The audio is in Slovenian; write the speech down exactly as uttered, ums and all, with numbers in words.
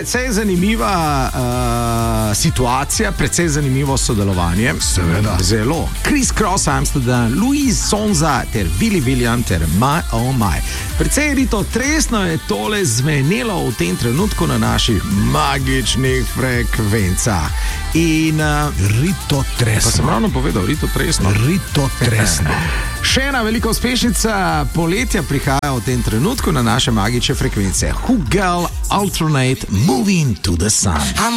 precej zanimiva uh, situacija, precej zanimivo sodelovanje. Seveda. Zelo. Chris Cross Amsterdam, Louise Sonza ter Willy William ter My Oh My. Precej rito tresno je tole zvenelo v tem trenutku na naših magičnih frekvencah. In uh, Rito pa tresno. sem ravno povedal, rito tresno. Rito tresno. Še ena velika uspešnica poletja prihaja v tem trenutku na naše magične frekvence. Who Girl Alternate Moving to the Sun.